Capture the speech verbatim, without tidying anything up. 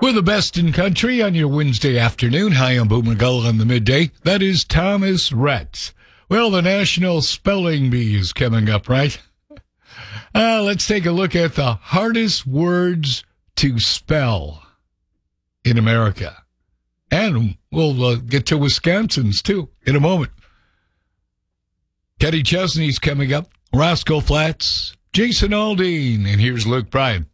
We're the best in country on your Wednesday afternoon. Hi, I'm Boomer Gull on the midday. That is Thomas Rhett. Well, the National Spelling Bee is coming up, right? Uh, let's take a look at the hardest words to spell in America. And we'll uh, get to Wisconsin's, too, in a moment. Kenny Chesney's coming up. Roscoe Flats, Jason Aldean, and here's Luke Bryan.